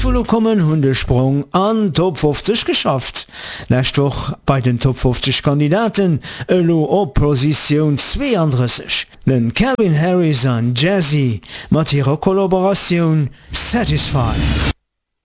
Follow kommen Hundesprung an Top 50 geschafft. Nächste Woche bei den Top 50 Kandidaten elo op Position 32. Den Calvin Harris an Jazzy mat ihrer Kollaboration Satisfied.